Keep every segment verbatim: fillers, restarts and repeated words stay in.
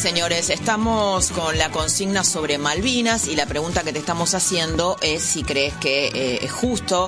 señores, estamos con la consigna sobre Malvinas y la pregunta que te estamos haciendo es si crees que eh, es justo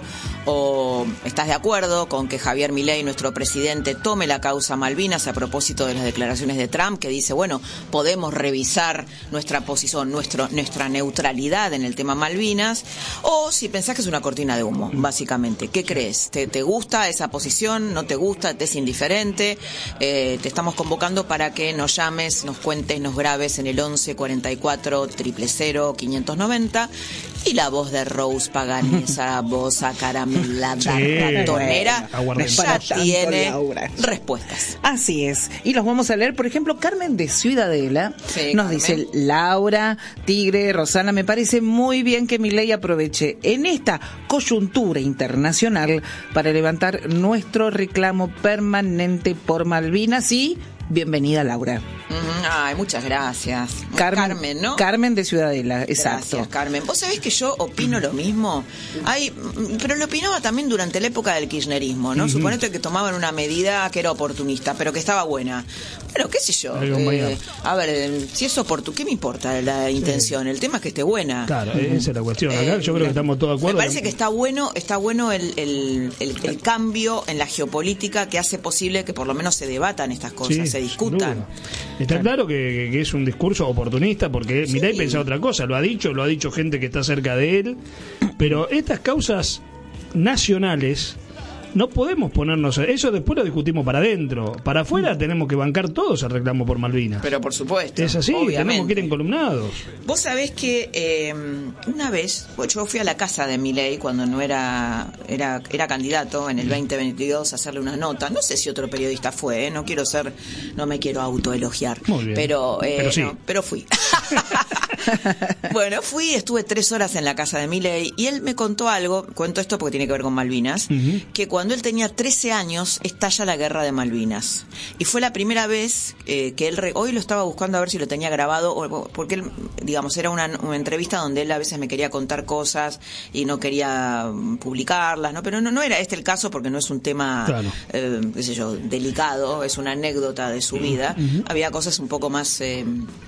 o estás de acuerdo con que Javier Milei, nuestro presidente, tome la causa Malvinas a propósito de las declaraciones de Trump, que dice, bueno, podemos revisar nuestra posición, nuestro, nuestra neutralidad en el tema Malvinas, o si pensás que es una cortina de humo, básicamente. ¿Qué crees? ¿Te, te gusta esa posición? ¿No te gusta? ¿Te es indiferente? Eh, te estamos convocando para que nos llames, nos cuentes, nos grabes en el once cuarenta y cuatro, cero cero cero, quinientos noventa y la voz de Rose Pagani, esa voz acaramelada, Sí, ratonera, bueno, ya tiene Laura. respuestas. Así es. Y los vamos a leer. Por ejemplo, Carmen de Ciudadela Sí, nos Carmen. dice: Laura, Tigre, Rosana, me parece muy bien que Milei aproveche en esta coyuntura internacional para levantar nuestro reclamo permanente por Malvinas y bienvenida, Laura. Ujú, ay, muchas gracias. Carmen, Carmen, ¿no? Carmen de Ciudadela, exacto. Gracias, Carmen. Vos sabés que yo opino lo mismo. Hay, pero lo opinaba también durante la época del kirchnerismo, ¿no? Uh-huh. Suponete que tomaban una medida que era oportunista, pero que estaba buena. Pero qué sé yo. Eh, a ver, eh, si es oportuno, ¿qué me importa la intención? Sí. El tema es que esté buena. Claro, uh-huh. esa es la cuestión. Acá eh, yo creo que estamos todos de acuerdo. Me parece que está bueno, está bueno el, el, el, el cambio en la geopolítica que hace posible que por lo menos se debatan estas cosas, sí, se discutan. Está claro que, que es un discurso oportunista porque sí. Milei pensaba otra cosa, lo ha dicho, lo ha dicho gente que está cerca de él, pero estas causas nacionales no podemos ponernos, eso después lo discutimos para adentro, para afuera tenemos que bancar todos el reclamo por Malvinas. Pero por supuesto. Es así, obviamente. Tenemos que ir encolumnados. Vos sabés que eh, una vez, pues yo fui a la casa de Milei cuando no era, era era candidato en el veinte veintidós a hacerle unas notas, no sé si otro periodista fue, ¿eh? no quiero ser, no me quiero autoelogiar, Muy bien. pero, eh, pero, sí. no, pero fui. Bueno, fui, estuve tres horas en la casa de Milei y él me contó algo, cuento esto porque tiene que ver con Malvinas, uh-huh. que cuando él tenía trece años estalla la guerra de Malvinas y fue la primera vez eh, que él, re... hoy lo estaba buscando a ver si lo tenía grabado, porque él, digamos, era una, una entrevista donde él a veces me quería contar cosas y no quería publicarlas, ¿no? Pero no, no era este el caso porque no es un tema, claro. eh, qué sé yo, delicado, es una anécdota de su vida, uh-huh. había cosas un poco más... Eh,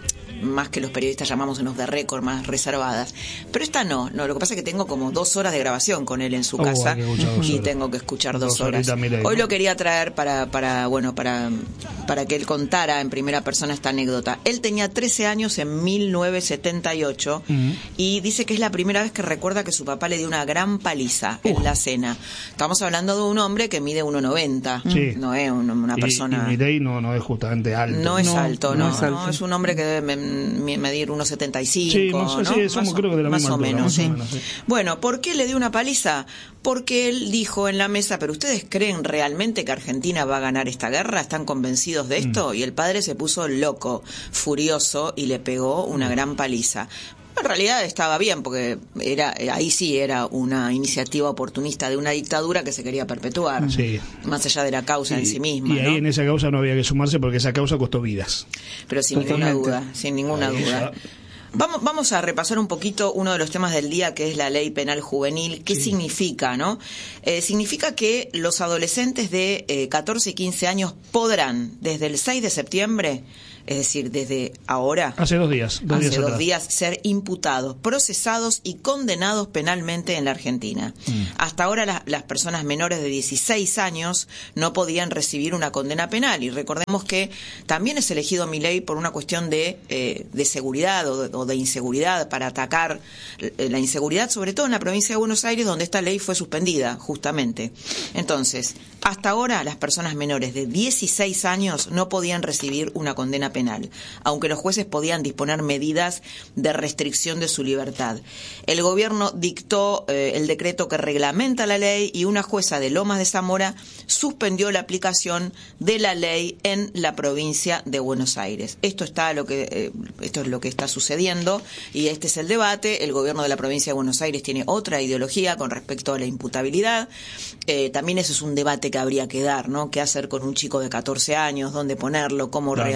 más que los periodistas llamamos en los de récord, más reservadas. Pero esta no, no, lo que pasa es que tengo como dos horas de grabación con él en su oh, casa y tengo que escuchar dos, dos horas. Mirei, Hoy ¿no? lo quería traer para, para, bueno, para, para que él contara en primera persona esta anécdota. Él tenía trece años en mil novecientos setenta y ocho uh-huh. y dice que es la primera vez que recuerda que su papá le dio una gran paliza uh. en la cena. Estamos hablando de un hombre que mide uno noventa, sí. no es un, una persona... Y, y Milei no, no es justamente alto. No es no, alto, no, no, no, es, alto. no es un hombre que debe medir uno setenta y cinco, sí, más, ¿no? sí, somos, más, creo que de la más misma o altura, menos, más sí. o menos, sí. Bueno, ¿por qué le dio una paliza? Porque él dijo en la mesa, ¿pero ustedes creen realmente que Argentina va a ganar esta guerra? ¿Están convencidos de esto? Mm. Y el padre se puso loco, furioso, y le pegó una mm. gran paliza. En realidad estaba bien, porque era ahí sí era una iniciativa oportunista de una dictadura que se quería perpetuar, sí. más allá de la causa sí. en sí misma. Y ahí ¿no? en esa causa no había que sumarse porque esa causa costó vidas. Pero sin Totalmente. ninguna duda, sin ninguna ahí duda. Ya. Vamos, vamos a repasar un poquito uno de los temas del día, que es la ley penal juvenil. ¿Qué sí. significa, no? Eh, significa que los adolescentes de eh, catorce y quince años podrán, desde el seis de septiembre, es decir, desde ahora, hace dos días, dos hace días, dos días, ser imputados, procesados y condenados penalmente en la Argentina. Mm. Hasta ahora la, las personas menores de dieciséis años no podían recibir una condena penal, y recordemos que también es elegido Milei por una cuestión de, eh, de seguridad o de, o de inseguridad, para atacar la inseguridad, sobre todo en la provincia de Buenos Aires, donde esta ley fue suspendida, justamente. Entonces, hasta ahora las personas menores de dieciséis años no podían recibir una condena penal, aunque los jueces podían disponer medidas de restricción de su libertad. El gobierno dictó eh, el decreto que reglamenta la ley, y una jueza de Lomas de Zamora suspendió la aplicación de la ley en la provincia de Buenos Aires. Esto está lo que eh, esto es lo que está sucediendo, y este es el debate. El gobierno de la provincia de Buenos Aires tiene otra ideología con respecto a la imputabilidad. Eh, también ese es un debate que habría que dar, ¿no? ¿Qué hacer con un chico de catorce años? ¿Dónde ponerlo? ¿Cómo claro. rehabilitar?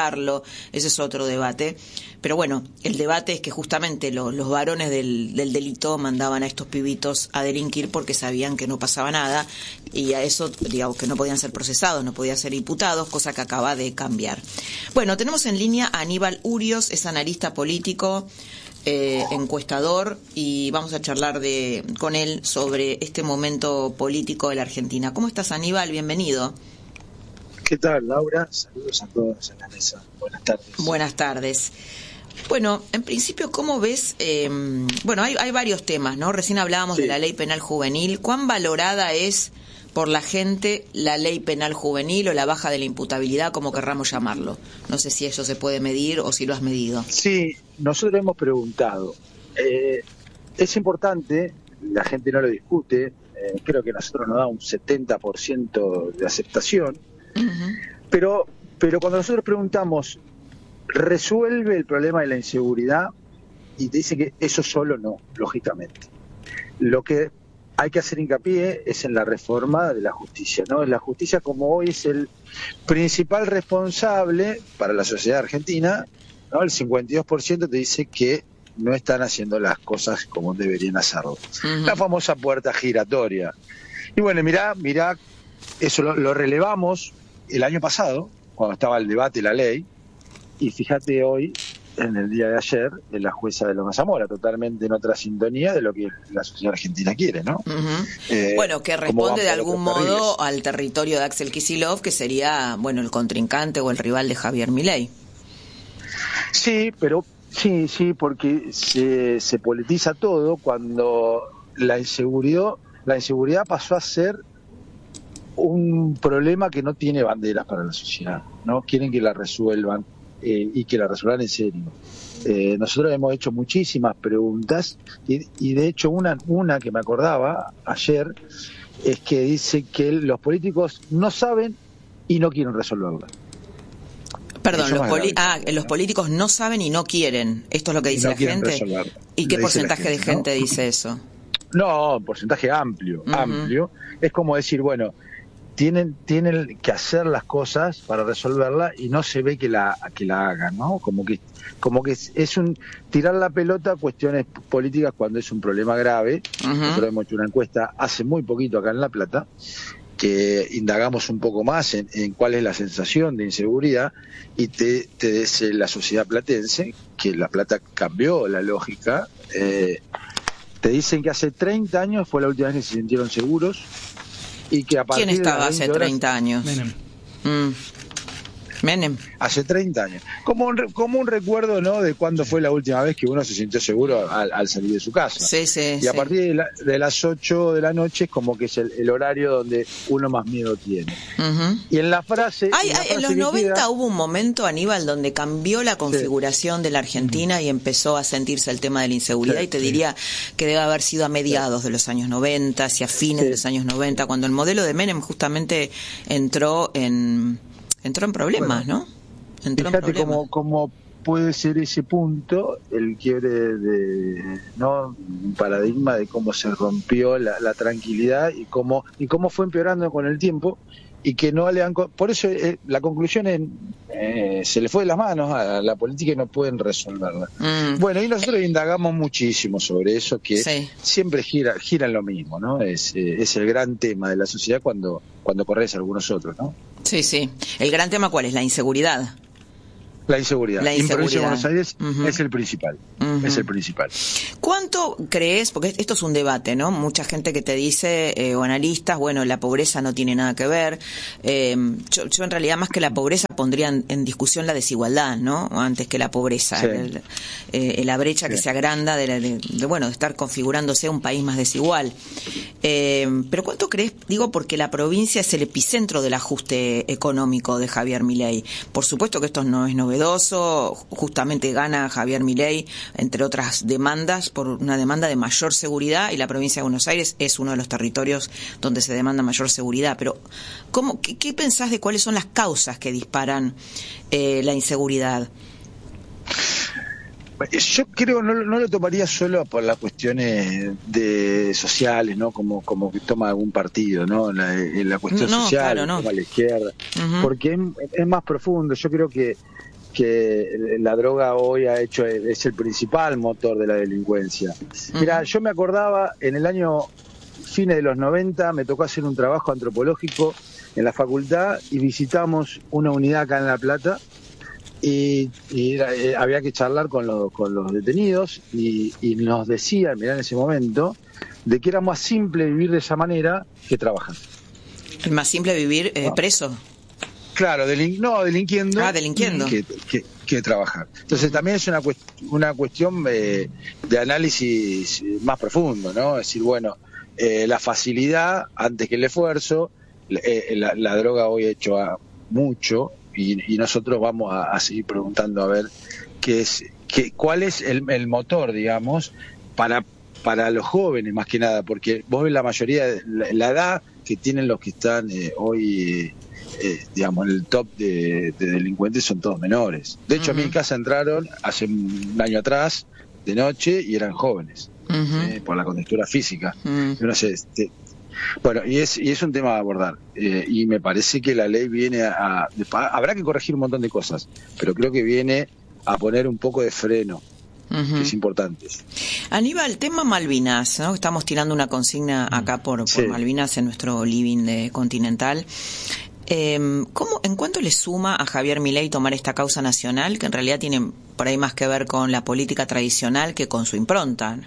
legislarlo, ese es otro debate. Pero bueno, el debate es que justamente lo, los varones del, del delito mandaban a estos pibitos a delinquir porque sabían que no pasaba nada y a eso, digamos, que no podían ser procesados, no podían ser imputados, cosa que acaba de cambiar. Bueno, tenemos en línea a Aníbal Urios, es analista político, eh, encuestador, y vamos a charlar de con él sobre este momento político de la Argentina. ¿Cómo estás, Aníbal? Bienvenido. ¿Qué tal, Laura? Saludos a todos en la mesa. Buenas tardes. Buenas tardes. Bueno, en principio, ¿cómo ves? Eh, bueno, hay, hay varios temas, ¿no? Recién hablábamos sí. de la ley penal juvenil. ¿Cuán valorada es por la gente la ley penal juvenil o la baja de la imputabilidad, como querramos llamarlo? No sé si eso se puede medir o si lo has medido. Sí, nosotros hemos preguntado. Eh, es importante, la gente no lo discute, eh, creo que nosotros nos da un setenta por ciento de aceptación, uh-huh. pero, pero cuando nosotros preguntamos, ¿resuelve el problema de la inseguridad? Y te dice que eso solo no, lógicamente. Lo que hay que hacer hincapié es en la reforma de la justicia, ¿no? La justicia, como hoy es el principal responsable para la sociedad argentina, ¿no? El cincuenta y dos por ciento te dice que no están haciendo las cosas como deberían hacerlo. Uh-huh. La famosa puerta giratoria. Y bueno, mirá, mirá, eso lo, lo relevamos el año pasado, cuando estaba el debate de la ley, y fíjate hoy, en el día de ayer, en la jueza de Loma Zamora, totalmente en otra sintonía de lo que la sociedad argentina quiere, ¿no? Uh-huh. Eh, bueno, que responde de algún modo al territorio de Axel Kicillof, que sería, bueno, el contrincante o el rival de Javier Milei. Sí, pero sí, sí, porque se, se politiza todo cuando la inseguridad, la inseguridad pasó a ser un problema que no tiene banderas para la sociedad, ¿no? Quieren que la resuelvan. Eh, y que la resuelvan en serio. Eh, nosotros hemos hecho muchísimas preguntas y, y de hecho una, una que me acordaba ayer es que dice que los políticos no saben y no quieren resolverla. Perdón, los, poli- ah, los políticos no saben y no quieren. ¿Esto es lo que dice no la gente? Resolverla. ¿Y qué porcentaje gente, de gente ¿no? dice eso? No, porcentaje amplio, uh-huh. amplio. Es como decir, bueno, Tienen, tienen que hacer las cosas para resolverla y no se ve que la que la hagan, ¿no? Como que como que es, es un tirar la pelota a cuestiones políticas cuando es un problema grave. Uh-huh. Nosotros hemos hecho una encuesta hace muy poquito acá en La Plata que indagamos un poco más en, en cuál es la sensación de inseguridad y te, te dice la sociedad platense que La Plata cambió la lógica. Eh, te dicen que hace treinta años fue la última vez que se sintieron seguros. Y que a ¿Quién estaba hace treinta años? Menem. Mm. Menem. Hace treinta años. Como un, como un recuerdo, ¿no?, de cuándo fue la última vez que uno se sintió seguro al, al salir de su casa. Sí, sí. Y a sí. partir de, la, de las ocho de la noche es como que es el, el horario donde uno más miedo tiene. Uh-huh. Y en la frase... Ay, en, la ay, frase en los noventa queda, hubo un momento, Aníbal, donde cambió la configuración sí. de la Argentina uh-huh. y empezó a sentirse el tema de la inseguridad. Sí, y te sí. diría que debe haber sido a mediados sí. de los años noventa, hacia fines sí. de los años noventa, cuando el modelo de Menem justamente entró en, entró en problemas, bueno. ¿no? Fíjate cómo, cómo puede ser ese punto el quiebre de, ¿no?, un paradigma de cómo se rompió la, la tranquilidad y cómo y cómo fue empeorando con el tiempo y que no le han... Por eso eh, la conclusión es eh, se le fue de las manos a la política y no pueden resolverla. Mm. Bueno, y nosotros indagamos muchísimo sobre eso, que sí. siempre gira gira en lo mismo, ¿no? Es, eh, es el gran tema de la sociedad cuando, cuando corres algunos otros, ¿no? Sí, sí. ¿El gran tema cuál es? La inseguridad. La inseguridad. La inseguridad. En Provincia de Buenos Aires uh-huh. es el principal. Uh-huh. Es el principal. ¿Cuánto crees? Porque esto es un debate, ¿no? Mucha gente que te dice, eh, o analistas, bueno, la pobreza no tiene nada que ver. Eh, yo, yo en realidad más que la pobreza pondría en, en discusión la desigualdad, ¿no? Antes que la pobreza. Sí. El, eh, la brecha sí. que se agranda de, de, de, bueno, de estar configurándose un país más desigual. Eh, pero ¿cuánto crees? Digo, porque la provincia es el epicentro del ajuste económico de Javier Milei. Por supuesto que esto no es novedoso. Justamente gana Javier Milei, entre otras demandas, por una demanda de mayor seguridad, y la provincia de Buenos Aires es uno de los territorios donde se demanda mayor seguridad. Pero, ¿cómo, qué, qué pensás de cuáles son las causas que disparan eh, la inseguridad? Yo creo no, no lo tomaría solo por las cuestiones de sociales, ¿no? Como como que toma algún partido, ¿no? La, la cuestión no, social, claro, no. toma la izquierda, uh-huh. porque es, es más profundo. Yo creo que que la droga hoy ha hecho es el principal motor de la delincuencia. Mira, yo me acordaba en el año fines de los noventa, me tocó hacer un trabajo antropológico en la facultad y visitamos una unidad acá en La Plata y, y era, eh, había que charlar con los, con los detenidos y, y nos decían, mirá, en ese momento, de que era más simple vivir de esa manera que trabajar. ¿Es más simple vivir eh, preso? Claro, delin no, delinquiendo, ah, delinquiendo. Que, que, que trabajar. Entonces también es una, cuest una cuestión eh, de análisis más profundo, ¿no? Es decir, bueno, eh, la facilidad antes que el esfuerzo, eh, la, la droga hoy ha hecho a mucho y, y nosotros vamos a, a seguir preguntando a ver qué es, qué, cuál es el, el motor, digamos, para, para los jóvenes más que nada, porque vos ves la mayoría de la, la edad que tienen los que están eh, hoy... Eh, Eh, digamos, el top de, de delincuentes son todos menores. De hecho, uh-huh. a mi casa entraron hace un año atrás, de noche, y eran jóvenes, uh-huh. eh, por la contextura física. Uh-huh. Yo no sé, este, bueno, y es, y es un tema a abordar. Eh, y me parece que la ley viene a, a, a... Habrá que corregir un montón de cosas, pero creo que viene a poner un poco de freno. Uh-huh. Que es importante. Aníbal, tema Malvinas, ¿no? Estamos tirando una consigna acá por, por sí. Malvinas en nuestro living de Continental. Eh, ¿cómo, ¿En cuánto le suma a Javier Milei tomar esta causa nacional, que en realidad tiene por ahí más que ver con la política tradicional que con su impronta?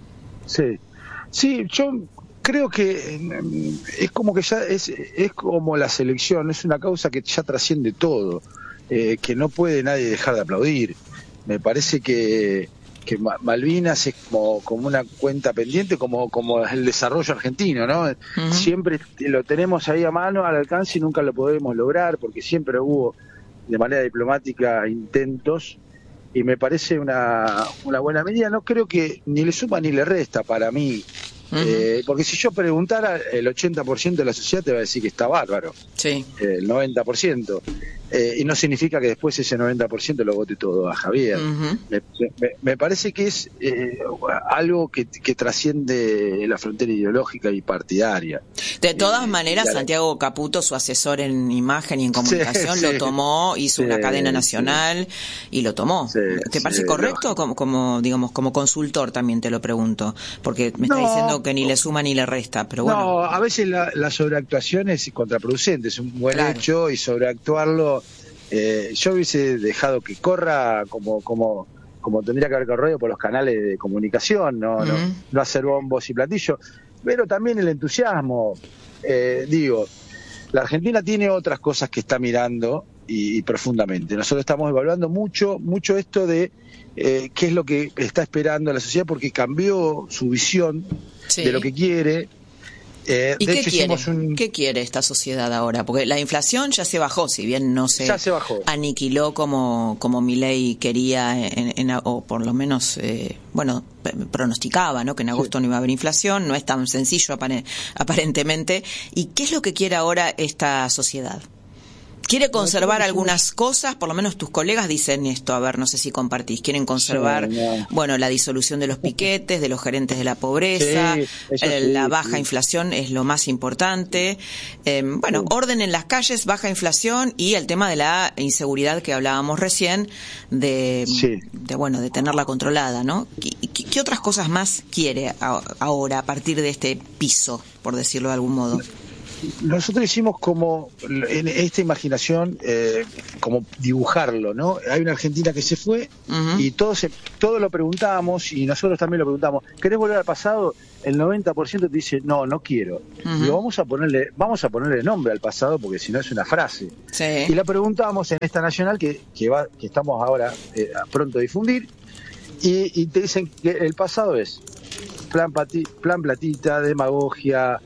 Sí, sí, yo creo que es como que ya es, es como la selección, es una causa que ya trasciende todo, eh, que no puede nadie dejar de aplaudir. Me parece que que Malvinas es como, como una cuenta pendiente, como, como el desarrollo argentino, ¿no? Uh-huh. Siempre lo tenemos ahí a mano, al alcance, y nunca lo podemos lograr, porque siempre hubo, de manera diplomática, intentos, y me parece una, una buena medida. No creo que ni le suma ni le resta para mí, uh-huh. eh, porque si yo preguntara, el ochenta por ciento de la sociedad te va a decir que está bárbaro, sí. eh, el noventa por ciento. Eh, y no significa que después ese noventa por ciento lo vote todo a Javier. Uh-huh. me, me, me parece que es eh, algo que, que trasciende la frontera ideológica y partidaria. De todas eh, maneras, la... Santiago Caputo, su asesor en imagen y en comunicación, sí, lo sí. tomó, hizo sí, una cadena nacional sí. y lo tomó. Sí, ¿Te parece sí, correcto? Como, como, digamos, como consultor también te lo pregunto, porque me no, está diciendo que ni le suma ni le resta, pero bueno. No, a veces la, la sobreactuación es contraproducente, es un buen claro. hecho, y sobreactuarlo. Eh, yo hubiese dejado que corra como como como tendría que haber corrido por los canales de comunicación, no, uh-huh. no, no hacer bombos y platillos, pero también el entusiasmo. Eh, digo, la Argentina tiene otras cosas que está mirando y, y profundamente. Nosotros estamos evaluando mucho, mucho esto de eh, qué es lo que está esperando la sociedad, porque cambió su visión sí. de lo que quiere. Eh, ¿Y de qué hecho, quiere? Un... ¿Qué quiere esta sociedad ahora? Porque la inflación ya se bajó, si bien no se, se aniquiló como como Milei quería, en, en, o por lo menos, eh, bueno, pronosticaba, ¿no? Que en agosto sí. no iba a haber inflación. No es tan sencillo apare- aparentemente. ¿Y qué es lo que quiere ahora esta sociedad? ¿Quiere conservar algunas cosas? Por lo menos tus colegas dicen esto, a ver, no sé si compartís. Quieren conservar, sí, no. bueno, la disolución de los piquetes, de los gerentes de la pobreza, sí, eh, sí, la baja sí. inflación es lo más importante. Eh, bueno, sí. orden en las calles, baja inflación y el tema de la inseguridad que hablábamos recién, de, sí. de bueno, de tenerla controlada, ¿no? ¿Qué, qué, qué otras cosas más quiere a, ahora a partir de este piso, por decirlo de algún modo? Nosotros hicimos como en esta imaginación eh, como dibujarlo, ¿no? Hay una Argentina que se fue uh-huh. y todos se, todos lo preguntamos y nosotros también lo preguntamos. ¿Querés volver al pasado? El noventa por ciento te dice no, no quiero. Uh-huh. Y vamos a ponerle vamos a ponerle nombre al pasado porque si no es una frase. Sí. Y la preguntamos en esta nacional que que va que estamos ahora eh, pronto a difundir y, y te dicen que el pasado es plan pati, plan platita, demagogia.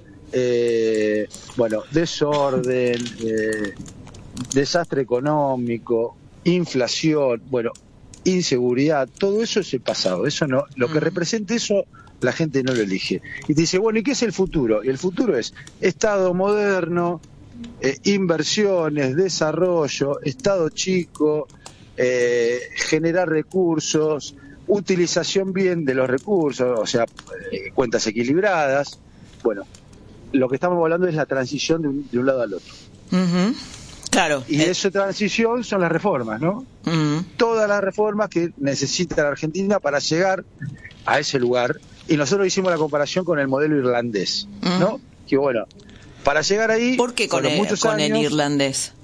Eh, bueno, desorden, eh, desastre económico, inflación, bueno, inseguridad, todo eso es el pasado, eso no, lo que represente eso la gente no lo elige. Y te dice, bueno, ¿y qué es el futuro? Y el futuro es Estado moderno, eh, inversiones, desarrollo, Estado chico, eh, generar recursos, utilización bien de los recursos, o sea, eh, cuentas equilibradas, bueno. Lo que estamos hablando es la transición de un, de un lado al otro. Uh-huh. Claro. Y eh. esa transición son las reformas, ¿no? Uh-huh. Todas las reformas que necesita la Argentina para llegar a ese lugar. Y nosotros hicimos la comparación con el modelo irlandés, uh-huh. ¿no? Que bueno, para llegar ahí... ¿Por qué con, el, muchos con años, el irlandés?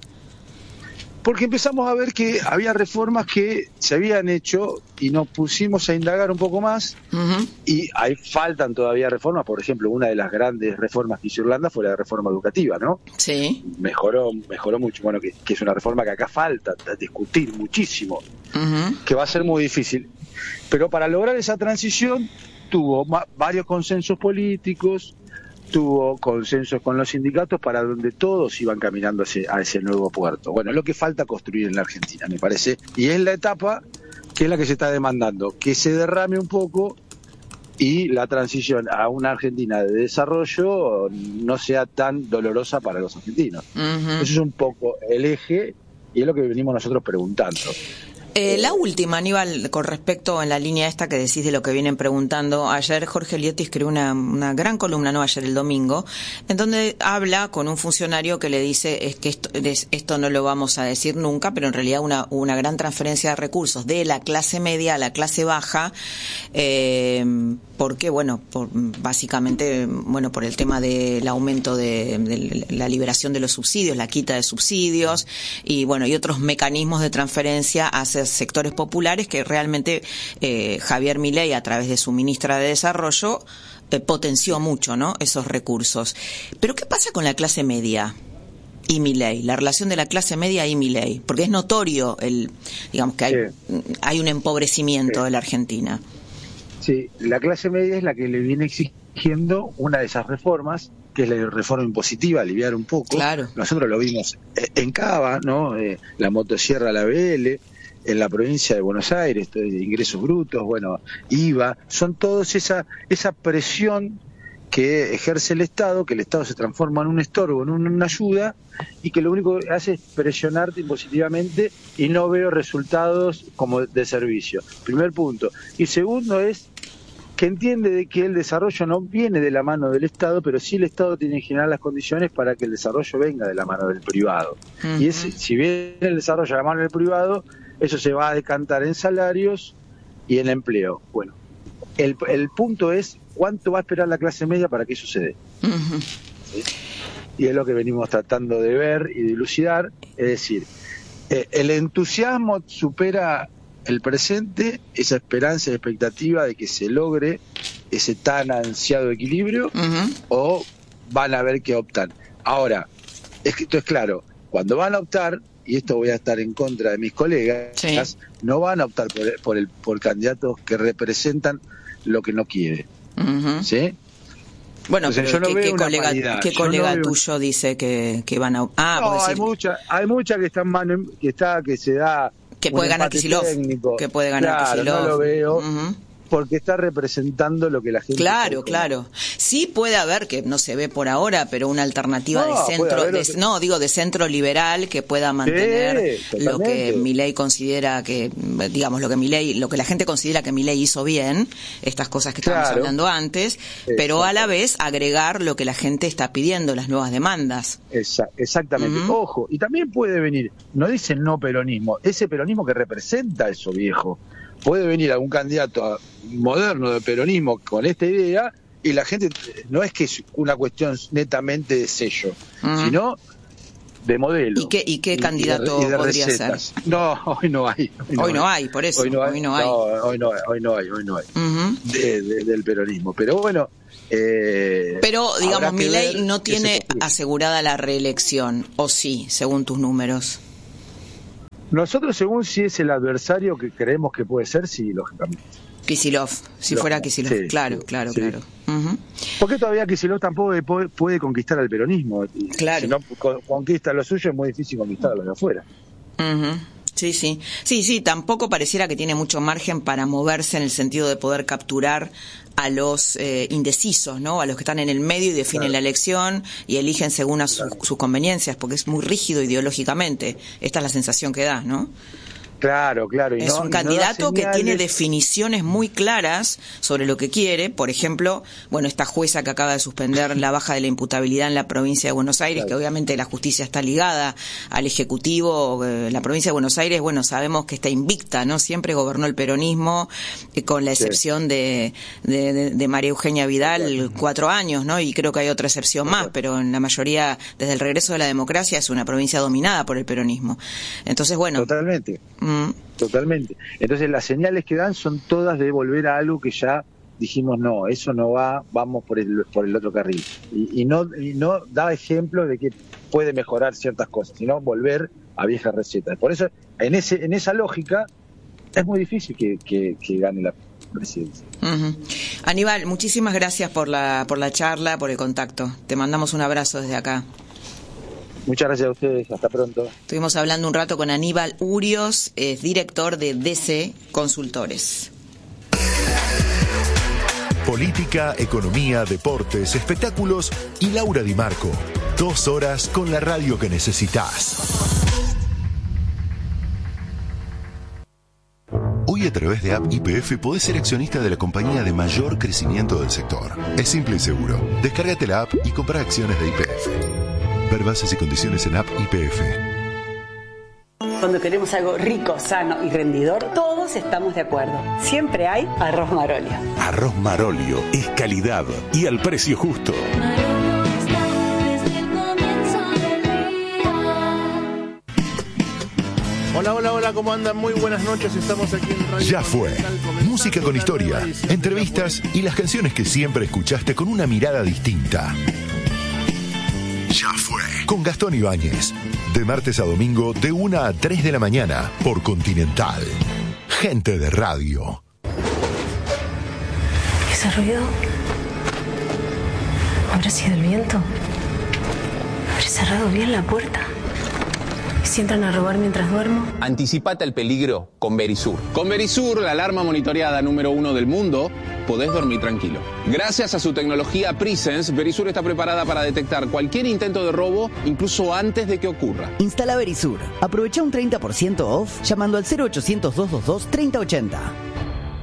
Porque empezamos a ver que había reformas que se habían hecho y nos pusimos a indagar un poco más, uh-huh. y ahí faltan todavía reformas. Por ejemplo, una de las grandes reformas que hizo Irlanda fue la reforma educativa, ¿no? Sí. Mejoró, mejoró mucho. Bueno, que, que es una reforma que acá falta discutir muchísimo, uh-huh. que va a ser muy difícil. Pero para lograr esa transición tuvo ma- varios consensos políticos, tuvo consensos con los sindicatos para donde todos iban caminando hacia, a ese nuevo puerto. Bueno, es lo que falta construir en la Argentina, me parece, y es la etapa que es la que se está demandando, que se derrame un poco y la transición a una Argentina de desarrollo no sea tan dolorosa para los argentinos. Uh-huh. Eso es un poco el eje y es lo que venimos nosotros preguntando. Eh, la última, Aníbal, con respecto en la línea esta que decís de lo que vienen preguntando, ayer Jorge Liotti escribió una, una gran columna, no ayer el domingo, en donde habla con un funcionario que le dice es que esto, es, esto no lo vamos a decir nunca, pero en realidad una, una gran transferencia de recursos de la clase media a la clase baja, eh, porque, bueno, por, básicamente, bueno, por el tema del aumento de, de la liberación de los subsidios, la quita de subsidios y, bueno, y otros mecanismos de transferencia hacia sectores populares que realmente eh, Javier Milei, a través de su ministra de Desarrollo, eh, potenció mucho, ¿no?, esos recursos. Pero ¿qué pasa con la clase media y Milei? La relación de la clase media y Milei, porque es notorio el, digamos que hay, sí. hay un empobrecimiento sí. de la Argentina. Sí, la clase media es la que le viene exigiendo una de esas reformas, que es la reforma impositiva, aliviar un poco. Claro. Nosotros lo vimos en Cava, ¿no? Eh, la motosierra, la B L, en la provincia de Buenos Aires, de ingresos brutos, bueno, I V A, son todos esa esa presión que ejerce el Estado, que el Estado se transforma en un estorbo, en una ayuda, y que lo único que hace es presionarte impositivamente y no veo resultados como de servicio. Primer punto. Y segundo es que entiende de que el desarrollo no viene de la mano del Estado, pero sí el Estado tiene que generar las condiciones para que el desarrollo venga de la mano del privado. Uh-huh. Y es, si viene el desarrollo de la mano del privado, eso se va a decantar en salarios y en empleo. Bueno, el, el punto es cuánto va a esperar la clase media para que eso se dé. Uh-huh. ¿Sí? Y es lo que venimos tratando de ver y de dilucidar, es decir, eh, el entusiasmo supera el presente, esa esperanza y expectativa de que se logre ese tan ansiado equilibrio, uh-huh. o van a ver que optan. Ahora, es que esto es claro, cuando van a optar, y esto voy a estar en contra de mis colegas, sí. no van a optar por, el, por, el, por candidatos que representan lo que no quiere. Uh-huh. ¿Sí? Bueno, Entonces, pero yo no ¿qué, veo qué colega, paridad. ¿qué colega no tuyo veo... dice que, que van a... Ah, no, decir... hay mucha, hay mucha que está en mano, que está, que se da... Que puede ganar Kicillof. Que puede ganar claro, Kicillof. No lo veo. Uh-huh. Porque está representando lo que la gente... Claro, claro. Sí puede haber, que no se ve por ahora, pero una alternativa no, de centro, de, otro... no, digo de centro liberal que pueda mantener sí, lo que Milei considera que, digamos, lo que Milei, lo que la gente considera que Milei hizo bien, estas cosas que estábamos claro. hablando antes, pero a la vez agregar lo que la gente está pidiendo, las nuevas demandas. Esa, exactamente. Uh-huh. Ojo, y también puede venir, no dice no peronismo, ese peronismo que representa eso viejo. Puede venir algún candidato moderno de peronismo con esta idea y la gente, no es que es una cuestión netamente de sello, uh-huh. sino de modelo. ¿Y qué, y qué y, candidato y de, y de podría recetas. ser? No, hoy no hay. Hoy no, hoy no hay. hay, por eso. Hoy no hay. Hoy no hay, no, hoy no hay, hoy no hay. Hoy no hay uh-huh. de, de, del peronismo. Pero bueno... Eh, Pero, digamos, Milei no tiene asegurada la reelección, ¿o sí, según tus números? Nosotros, según si es el adversario que creemos que puede ser, sí, lógicamente. Kicillof, si Lógico. fuera Kicillof, sí, claro, sí, claro, sí. claro. Uh-huh. Porque todavía Kicillof tampoco puede, puede conquistar al peronismo. Claro. Si no conquista lo suyo, es muy difícil conquistar a los de afuera. Uh-huh. Sí, sí. Sí, sí, tampoco pareciera que tiene mucho margen para moverse en el sentido de poder capturar a los eh, indecisos, ¿no? A los que están en el medio y definen claro. la elección y eligen según a su, claro. sus conveniencias, porque es muy rígido ideológicamente. Esta es la sensación que da, ¿no? Claro, claro. Y es no, un y candidato no que tiene señales. definiciones muy claras sobre lo que quiere. Por ejemplo, bueno, esta jueza que acaba de suspender la baja de la imputabilidad en la provincia de Buenos Aires, claro. que obviamente la justicia está ligada al Ejecutivo. Eh, la provincia de Buenos Aires, bueno, sabemos que está invicta, ¿no? Siempre gobernó el peronismo, eh, con la excepción sí. de, de, de, de María Eugenia Vidal, claro. cuatro años, ¿no? Y creo que hay otra excepción claro. más, pero en la mayoría, desde el regreso de la democracia, es una provincia dominada por el peronismo. Entonces, bueno. Totalmente. Mm, Totalmente. Entonces las señales que dan son todas de volver a algo que ya dijimos no, eso no va, vamos por el por el otro carril. Y, y no y no da ejemplo de que puede mejorar ciertas cosas, sino volver a viejas recetas. Por eso, en ese en esa lógica, es muy difícil que, que, que gane la presidencia. Uh-huh. Aníbal, muchísimas gracias por la por la charla, por el contacto. Te mandamos un abrazo desde acá. Muchas gracias a ustedes, hasta pronto. Estuvimos hablando un rato con Aníbal Urios, es director de D C Consultores. Política, economía, deportes, espectáculos y Laura Di Marco. Dos horas con la radio que necesitas. Hoy a través de App Y P F podés ser accionista de la compañía de mayor crecimiento del sector. Es simple y seguro. Descárgate la app y compra acciones de Y P F. Ver bases y condiciones en App Y P F. Cuando queremos algo rico, sano y rendidor, todos estamos de acuerdo. Siempre hay Arroz Marolio. Arroz Marolio es calidad y al precio justo. Hola, hola, hola, ¿cómo andan? Muy buenas noches, estamos aquí en Radio Ya fue. Música con historia, entrevistas y las canciones que siempre escuchaste con una mirada distinta. Ya fue. Con Gastón Ibáñez. De martes a domingo, de una a tres de la mañana, por Continental. Gente de radio. ¿Ese ruido? ¿Habrá sido el viento? ¿Habré cerrado bien la puerta? ¿Y si entran a robar mientras duermo? Anticipate al peligro con Verisur. Con Verisur, la alarma monitoreada número uno del mundo, podés dormir tranquilo. Gracias a su tecnología Presence, Verisur está preparada para detectar cualquier intento de robo, incluso antes de que ocurra. Instala Verisur. Aprovecha un treinta por ciento off llamando al cero ochocientos, doscientos veintidós, treinta ochenta.